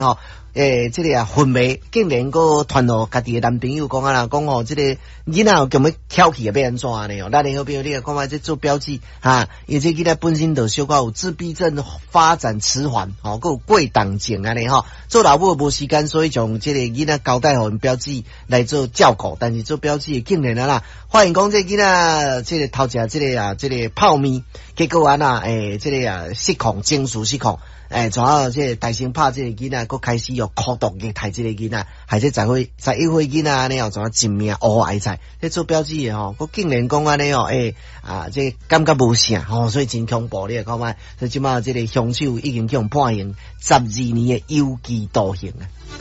哦。这个混媒竟然个传到家己的男朋友讲啊啦，讲哦，这个囡仔咁要挑起要安怎呢？哦，咱好朋友你看嘛，这做标记哈，因为这囡仔本身就小可有自闭症发展迟缓，哦，佮有过动症安尼吼，做老母无时间，所以将这个囡仔交代互因标记来做照顾，但是做标记竟然啦，发现讲这囡仔这个偷食这个泡面，结果啊呐，这个失控，情绪失控。仲有这大声拍这个囡仔，佮开始又哭毒虐待这个囡仔，害这11岁囡仔安尼哦，仲有人命乌哀菜，这做标记的吼，佮竟然讲安尼哦，这感觉无啥吼，所以真恐怖，你看卖，所以即马这个凶手已经去判刑12年的有期徒刑啊。